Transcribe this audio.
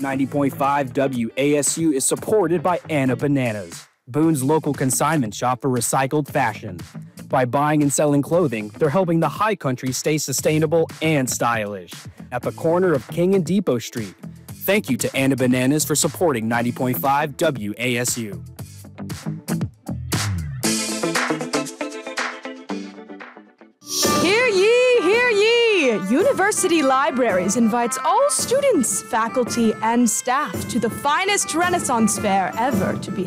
90.5 WASU is supported by Anna Bananas, Boone's local consignment shop for recycled fashion. By buying and selling clothing, they're helping the high country stay sustainable and stylish. At the corner of King and Depot Street. Thank you to Anna Bananas for supporting 90.5 WASU. Hear ye, hear ye! University Libraries invites all students, faculty, and staff to the finest Renaissance fair ever to be